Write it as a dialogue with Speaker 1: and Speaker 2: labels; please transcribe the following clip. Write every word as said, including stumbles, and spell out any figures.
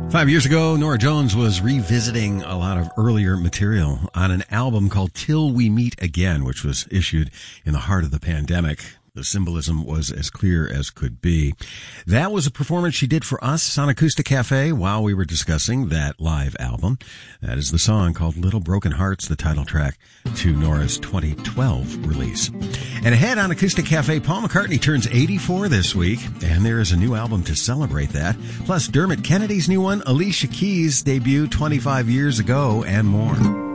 Speaker 1: Five years ago, Norah Jones was revisiting a lot of earlier material on an album called Till We Meet Again, which was issued in the heart of the pandemic. The symbolism was as clear as could be. That was a performance she did for us on Acoustic Cafe while we were discussing that live album. That is the song called Little Broken Hearts, the title track to Norah's twenty twelve release. And ahead on Acoustic Cafe, Paul McCartney turns eighty-four this week, and there is a new album to celebrate that. Plus Dermot Kennedy's new one, Alicia Keys' debut twenty-five years ago, and more.